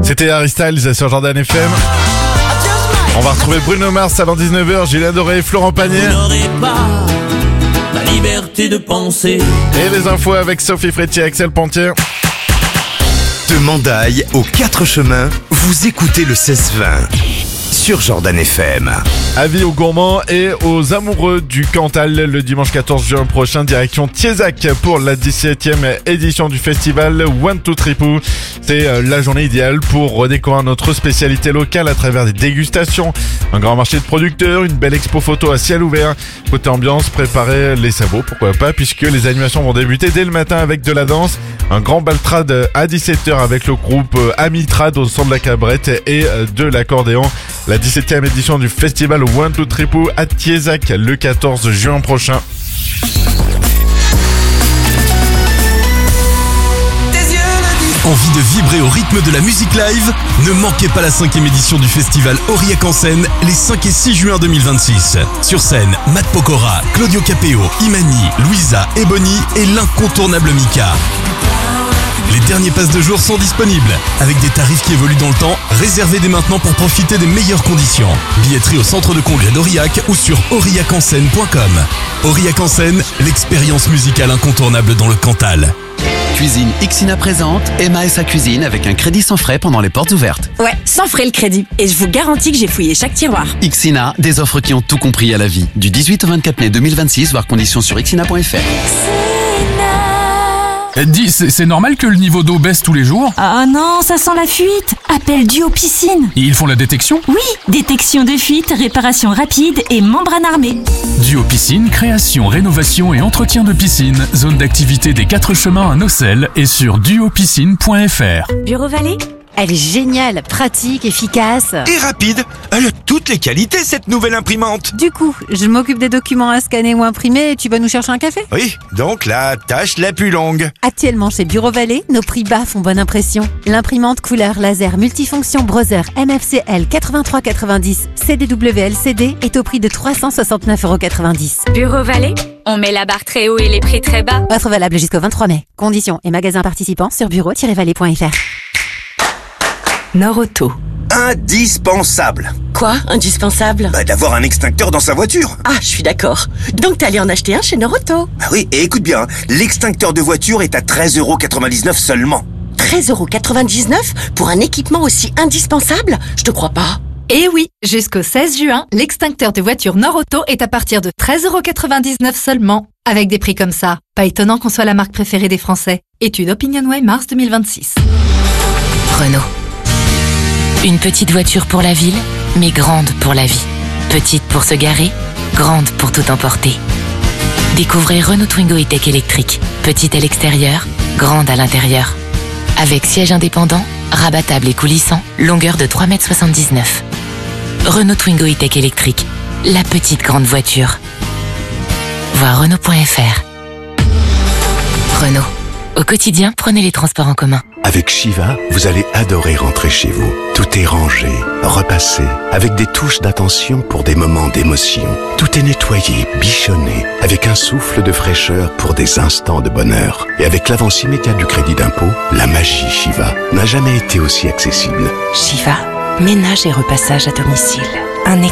C'était Harry Styles sur Jordan FM. On va retrouver Bruno Mars avant 19h, Julien Doré et Florent Pagny. Vous n'aurez pas la liberté de penser. Et les infos avec Sophie Frétier et Axel Pontier. De Mandaille aux 4 chemins, vous écoutez le 16-20 sur Jordan FM. Avis aux gourmands et aux amoureux du Cantal le dimanche 14 juin prochain, direction Thiézac pour la 17e édition du festival One Two Tripou. C'est la journée idéale pour redécouvrir notre spécialité locale à travers des dégustations, un grand marché de producteurs, une belle expo photo à ciel ouvert. Côté ambiance, préparez les sabots, pourquoi pas, puisque les animations vont débuter dès le matin avec de la danse, un grand baltrade à 17h avec le groupe Amitrad au son de la cabrette et de l'accordéon. La 17e édition du festival One Two Tripou à Thiézac le 14 juin prochain. Envie de vibrer au rythme de la musique live? Ne manquez pas la 5e édition du festival Aurillac en scène les 5 et 6 juin 2026. Sur scène, Matt Pokora, Claudio Capeo, Imani, Louisa, Ebony et l'incontournable Mika. Les derniers passes de jour sont disponibles. Avec des tarifs qui évoluent dans le temps, réservez dès maintenant pour profiter des meilleures conditions. Billetterie au centre de congrès d'Aurillac ou sur aurillacanscène.com. Aurillac en scène, l'expérience musicale incontournable dans le Cantal. Cuisine Ixina présente Emma et sa cuisine avec un crédit sans frais pendant les portes ouvertes. Ouais, sans frais le crédit. Et je vous garantis que j'ai fouillé chaque tiroir. Ixina, des offres qui ont tout compris à la vie. Du 18 au 24 mai 2026, voir conditions sur ixina.fr. Dis, c'est normal que le niveau d'eau baisse tous les jours? Ah non, ça sent la fuite. Appelle Duo Piscine. Et ils font la détection? Oui, détection de fuite, réparation rapide et membrane armée. Duo Piscine, création, rénovation et entretien de piscine. Zone d'activité des 4 chemins à Nocelles et sur duopiscine.fr. Bureau Vallée, elle est géniale, pratique, efficace. Et rapide. Elle a toutes les qualités, cette nouvelle imprimante. Du coup, je m'occupe des documents à scanner ou imprimer et tu vas nous chercher un café? Oui, donc la tâche la plus longue. Actuellement chez Bureau Vallée, nos prix bas font bonne impression. L'imprimante couleur laser multifonction Brother MFCL 8390 CDW-LCD est au prix de 369,90 €. Bureau Vallée, on met la barre très haut et les prix très bas. Offre valable jusqu'au 23 mai. Conditions et magasins participants sur bureau-vallée.fr. Norauto. Indispensable. Quoi, indispensable? D'avoir un extincteur dans sa voiture. Ah, je suis d'accord. Donc t'es allé en acheter un chez Norauto. Ah oui, et écoute bien, l'extincteur de voiture est à 13,99 € seulement. 13,99 € pour un équipement aussi indispensable? Je te crois pas. Et oui, jusqu'au 16 juin, l'extincteur de voiture Norauto est à partir de 13,99 € seulement. Avec des prix comme ça, pas étonnant qu'on soit la marque préférée des Français. Étude OpinionWay mars 2026. Renault. Une petite voiture pour la ville, mais grande pour la vie. Petite pour se garer, grande pour tout emporter. Découvrez Renault Twingo E-Tech électrique. Petite à l'extérieur, grande à l'intérieur. Avec siège indépendant, rabattable et coulissant, longueur de 3,79 m. Renault Twingo E-Tech électrique. La petite grande voiture. Voir Renault.fr. Renault. Au quotidien, prenez les transports en commun. Avec Shiva, vous allez adorer rentrer chez vous. Tout est rangé, repassé, avec des touches d'attention pour des moments d'émotion. Tout est nettoyé, bichonné, avec un souffle de fraîcheur pour des instants de bonheur. Et avec l'avance immédiate du crédit d'impôt, la magie Shiva n'a jamais été aussi accessible. Shiva, ménage et repassage à domicile. Un